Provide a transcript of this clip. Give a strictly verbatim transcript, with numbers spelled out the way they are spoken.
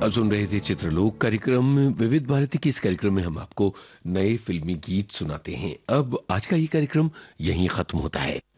अब सुन रहे थे चित्रलोक कार्यक्रम में। विविध भारती के इस कार्यक्रम में हम आपको नए फिल्मी गीत सुनाते हैं। अब आज का ये कार्यक्रम यहीं खत्म होता है।